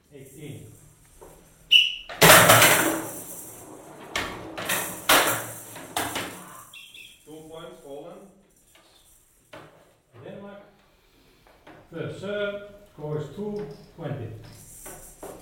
18. Points, Poland. Denmark. First serve, score is 2-20.